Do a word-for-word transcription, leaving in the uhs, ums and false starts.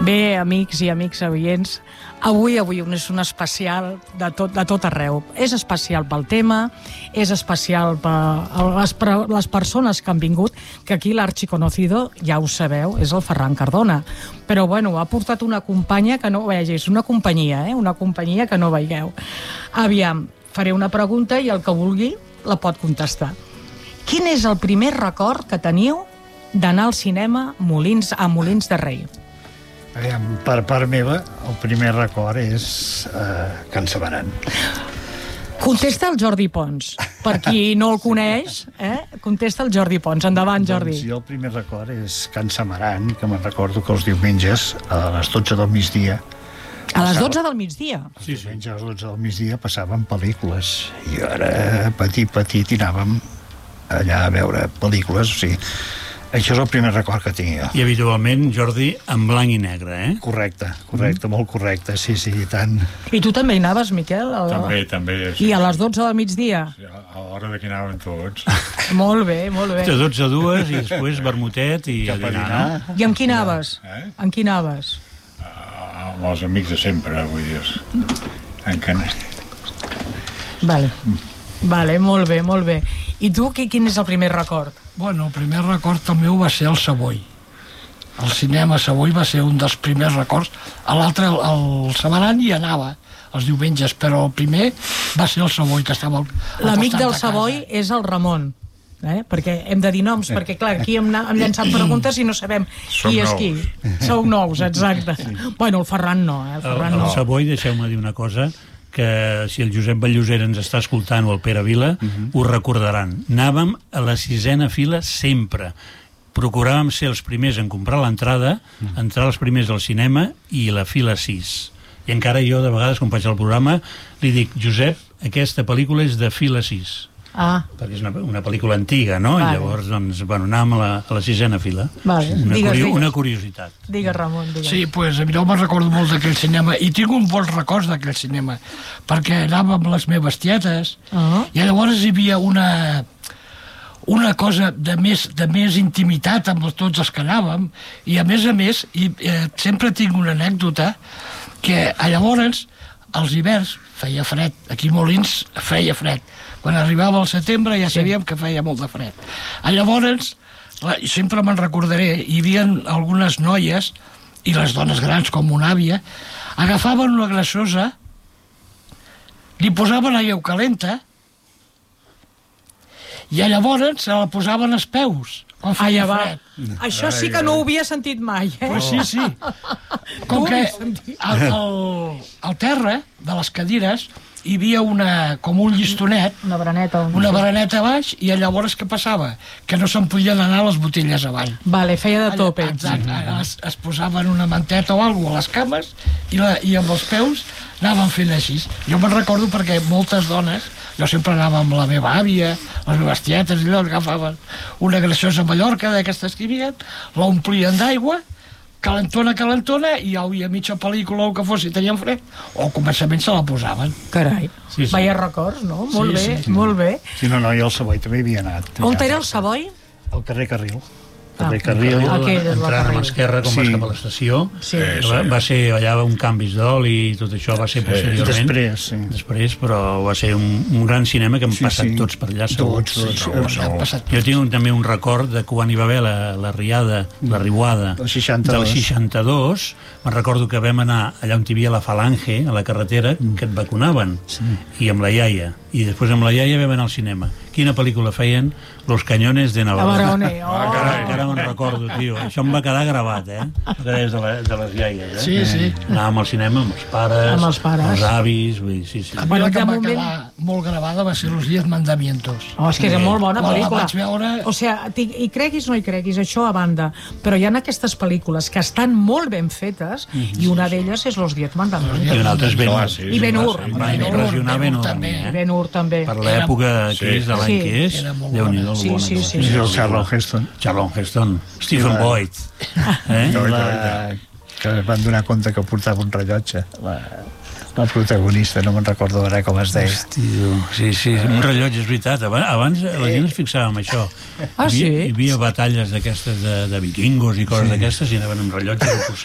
Bé, amics i amics oients, avui avui és un especial de tot, de tot arreu. És especial pel tema, és especial per les, per les persones que han vingut, que aquí l'arxiconocido, ja ho sabeu, és el Ferran Cardona. Però, bueno, ha portat una companya que no vegis, una companyia, eh? Una companyia que no veieu. Aviam, faré una pregunta i el que vulgui la pot contestar. Quin és el primer record que teniu d'anar al cinema Molins, a Molins de Rei? Per part meva, el primer record és uh, Can Samaran. Contesta el Jordi Pons. Per qui no el coneix, eh? Contesta el Jordi Pons. Endavant, Jordi. Doncs jo el primer record és Can Samaran, que me'n recordo que els diumenges, a les dotze del migdia... A les dotze del migdia? Sí, sí. Diumenges a les dotze del migdia passaven pel·lícules. I ara, petit, petit, i anàvem allà a veure pel·lícules, o sigui... Això és el primer record que tinc jo. I habitualment, Jordi, en blanc i negre, eh? Correcte, correcte, mm. molt correcte, sí, sí, i tant. I tu també hi anaves, Miquel? A... També, també. Sí. I a les dotze del migdia? Sí, a l'hora de que anàvem tots. Molt bé, molt bé. De dotze a dues i després vermutet i a dinar, no? I amb qui anaves? Eh? Amb qui anaves? Uh, amb els amics de sempre, vull dir. En Canet. Vale. Vale, molt bé, molt bé. I tu, quin és el primer record? Bueno, el primer record el meu va ser el Savoy. El cinema Savoy va ser un dels primers records. A l'altre, el, el Samaran hi anava els diumenges, però el primer va ser el Savoy, que estava al, al L'amic del de Savoy és el Ramon. Eh? Perquè hem de dir noms, perquè clar, aquí hem, hem llançat preguntes i no sabem Som qui és nous. qui. Sou nous, exacte. Sí. Bueno, el Ferran no, eh? El Ferran el, no. el Savoy, deixeu-me dir una cosa, que si el Josep Ballosera ens està escoltant o el Pere Vila, uh-huh. ho recordaran. Anàvem a la sisena fila sempre. Procuràvem ser els primers en comprar l'entrada, uh-huh. entrar els primers al cinema i la fila sis. I encara jo, de vegades, quan faig el programa, li dic, Josep, aquesta pel·lícula és de fila sis. Ah. Perquè és una, una pel·lícula antiga, no? Vale. I llavors, doncs, bueno, anàvem a la, a la sisena fila. Vale. Una, Digues, curio, digues. una curiositat. Digues, Ramon, digues. Sí, pues, a mi no me'n recordo molt d'aquell cinema, i tinc un bons records d'aquell cinema, perquè anava amb les meves tietes, Uh-huh. i llavors hi havia una... una cosa de més, de més intimitat amb tots els que anàvem, i a més a més, i, eh, sempre tinc una anècdota, que a llavors, als hiverns, feia fred, aquí a Molins feia fred, quan arribava al setembre ja sabíem que feia molt de fred. A llavors, la, sempre me'n recordaré, hi havia algunes noies, i les dones grans com una àvia, agafaven una grassosa, li posaven aigua calenta, i llavors se la posaven als peus, quan feia fred. Això sí que no ho havia sentit mai, eh? Pues sí, sí. Com que al, al, al terra de les cadires hi havia una, com un llistonet, Una bereneta. Un... una bereneta a baix, i llavors què passava? Que no se'n podien anar les botelles avall. Vale, feia de tope. Exacte, es, es posaven una manteta o alguna cosa a les cames i, la, i amb els peus anaven fent així. Jo me'n recordo perquè moltes dones, jo sempre anava amb la meva àvia, les meves tietes, i allò agafaven una graciosa Mallorca d'aquestes que hi havia, l'omplien d'aigua, calentona, calentona, i ja hi havia mitja pel·lícula o que fos, si tenien fred, o al començament se la posaven. Carai, Sí, sí. Vaya records, no? Molt Sí, bé, sí. molt bé. Sí, no, no, jo al Savoy també hi havia anat. On era el Savoy? Al carrer Carril. Ah, Carrer Carril. Aquell és el Entrant a carrer. l'esquerra, com Sí. vas cap a l'estació. Sí. Eh, Va, va ser allà un canvis d'oli i tot això va ser Sí. posteriorment. Després, sí. Després, però va ser un, un gran cinema que hem Sí, passat sí. tots per allà, segur. Tots, tots. Segur, segur. Han passat Jo tinc un, també un record de quan hi va haver la, la riada, la riuada Del seixanta-dos. del seixanta-dos. Me'n recordo que vam anar allà on hi havia la falange, a la carretera, que et vacunaven, i amb la iaia. I després amb la iaia vam anar al cinema. Quina pel·lícula feien? Los cañones de A Navarra. Barone. Oh. Encara, encara me'n recordo, tio. Això em va quedar gravat, eh? Des de, la, de les iaies, eh? Sí, sí. Anàvem al cinema amb els pares, Amb els pares. els avis, vull dir, sí, sí. A mi Bueno, la que de em va moment- quedar molt gravada va ser Los Diez Mandamientos. Oh, és que és molt bona Quan la pel·lícula. vaig veure- O sigui, hi creguis o no hi creguis, això a banda, però hi ha aquestes pel·lícules que estan molt ben fetes, i una d'elles és Los Diez Mandamientos. I un altre és Ben Clar, Hur. sí, I Ben Hur. sí, Va Ben Hur, impressionar Ben Ben Hur Hur, també. eh? Ben Hur també. Per l'època que és, de l'any Sí. que és, Era molt Déu-n'hi-do, bona. Sí, bona sí, sí. pel·lícula. I el Charlton Heston. Charlton Heston, Stephen la- Boyd. Eh? La, que es van donar compte que portava un rellotge. La, la protagonista, no me'n recordo ara com es deia. Tio, sí, sí, un rellotge, és veritat. Abans, abans la gent es fixava en això. Ah, Hi havia, sí? hi havia batalles d'aquestes de, de vikingos i coses d'aquestes i anaven amb rellotge de